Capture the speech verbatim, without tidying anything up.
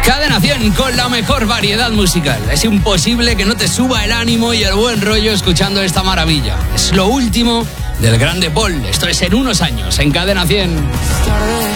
Cadena cien con la mejor variedad musical. Es imposible que no te suba el ánimo y el buen rollo escuchando esta maravilla. Es lo último del grande Paul. Esto es En unos años, en Cadena cien. Tarde,